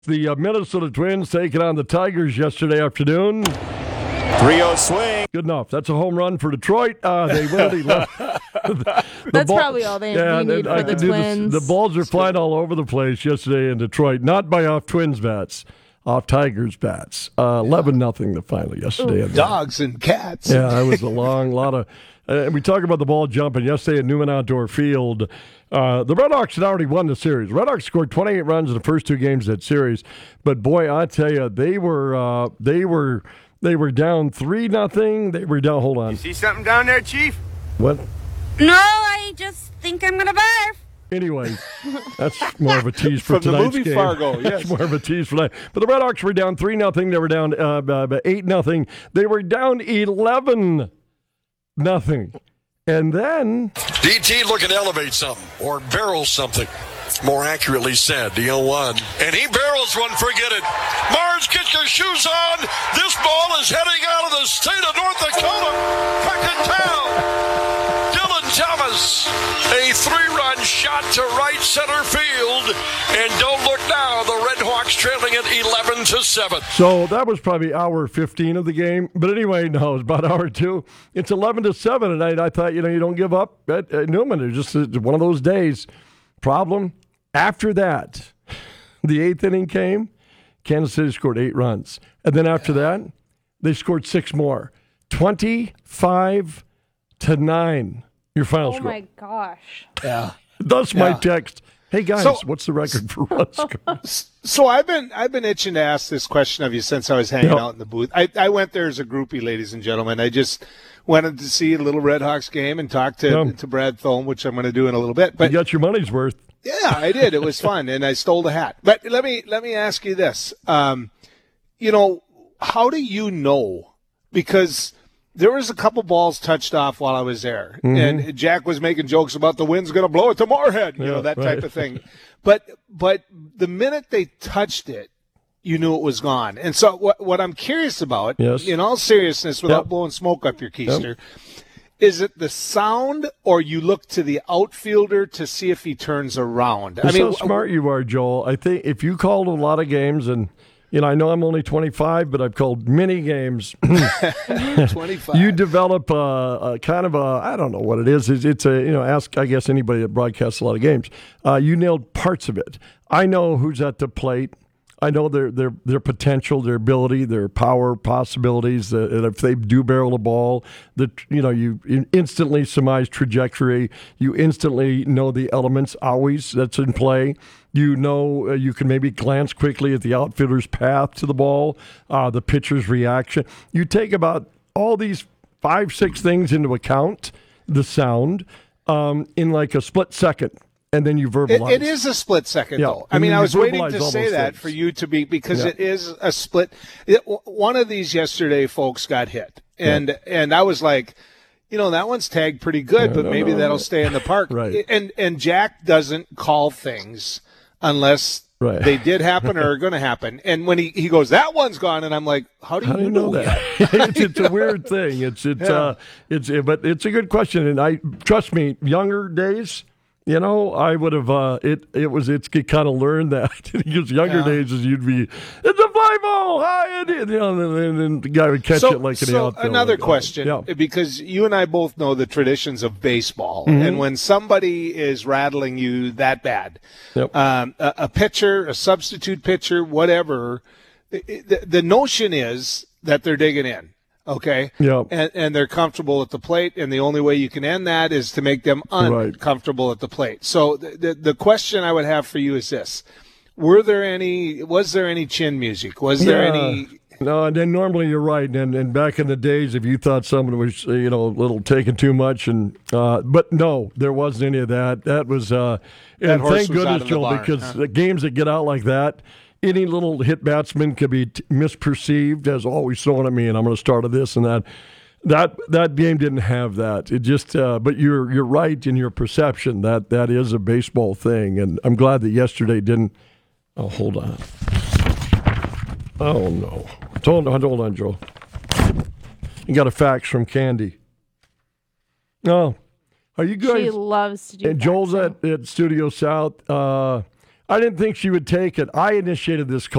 The Minnesota Twins taking on the Tigers yesterday afternoon. 3-0 swing. Good enough. That's a home run for Detroit. They really left. That's probably all they need for the Twins. The balls are flying all over the place yesterday in Detroit. Not by off Twins bats, off Tigers bats. 11-0 the final yesterday. Dogs and cats. Yeah, that was a lot of. We talk about the ball jumping yesterday at Newman Outdoor Field. The Red Hawks had already won the series. Red Hawks scored 28 runs in the first two games of that series. But boy, I tell you, they were down 3-0. They were down. Hold on. You see something down there, Chief? What? No, I just think I'm gonna barf. Anyway, that's more of a tease for From the tonight's movie game. Fargo, yes. That's more of a tease for that. But the Red Hawks were down 3-0. They were down 8-0. They were down 11-0. And then DT looking to elevate something or barrel something. More accurately said, the 0-1. And he barrels one, forget it. Mars, get your shoes on. This ball is heading out of the state of North Dakota. Back in town. Dylan Thomas, a 3-run shot to right center field. And don't look now, the Red Hawks trailing it 11-7. So that was probably hour 15 of the game. But anyway, no, it was about hour 2. It's 11-7 tonight. I thought, you don't give up at Newman. It's just one of those days. Problem, after that, the 8th inning came. Kansas City scored 8 runs. And then after that, they scored 6 more. 25-9, your final score. Oh, my gosh. Yeah. Thus my text. Hey, guys, So- what's the record for runs scored? So I've been itching to ask this question of you since I was hanging Yep. out in the booth. I went there as a groupie, ladies and gentlemen. I just wanted to see a little Red Hawks game and talk to Brad Thome, which I'm going to do in a little bit. But You got your money's worth. yeah, I did. It was fun, and I stole the hat. But let me ask you this: how do you know? Because there was a couple balls touched off while I was there, and Jack was making jokes about the wind's going to blow it to Moorhead, that type of thing. But the minute they touched it, you knew it was gone. And so what I'm curious about, Yes. in all seriousness, without blowing smoke up your keister. Is it the sound, or you look to the outfielder to see if he turns around? That's how smart you are, Joel. I think if you called a lot of games, and I know I'm only 25, but I've called many games. 25. You develop a kind of I don't know what it is. It's ask I guess anybody that broadcasts a lot of games. You nailed parts of it. I know who's at the plate. I know their potential, their ability, their power, possibilities. And if they do barrel the ball, you instantly surmise trajectory. You instantly know the elements always that's in play. You know you can maybe glance quickly at the outfielder's path to the ball, the pitcher's reaction. You take about all these 5-6 things into account, the sound, in like a split second. And then you verbalize. It is a split second, though. I mean, I was waiting to say that for you to be, because it is a split. One of these yesterday, folks, got hit. And I was like, that one's tagged pretty good, but maybe that'll stay in the park. Right. And Jack doesn't call things unless they did happen or are going to happen. And when he goes, that one's gone, and I'm like, how do you know that? It's a weird thing. But it's a good question. And trust me, younger days, I would have. It's kind of learned that. Because younger days, is you'd be, it's a 5-0, hi, and then the guy would catch it like in the outfield. Another question, because you and I both know the traditions of baseball, and when somebody is rattling you that bad, a pitcher, a substitute pitcher, whatever, the notion is that they're digging in. Okay. Yep. And they're comfortable at the plate, and the only way you can end that is to make them uncomfortable at the plate. So the question I would have for you is this: was there any chin music? Was there any? No, and then normally you're right. And back in the days, if you thought someone was a little taking too much, but no, there wasn't any of that. That was and thank goodness, Joel, because the games that get out like that, any little hit batsman could be misperceived as always throwing at me, and I'm going to start at this and that. That game didn't have that. It just, but you're right in your perception that is a baseball thing, and I'm glad that yesterday didn't. Oh, hold on. Oh no, hold on, Joel. You got a fax from Candy. No, are you guys? She loves to do. And Joel's at Studio South. I didn't think she would take it. I initiated this call.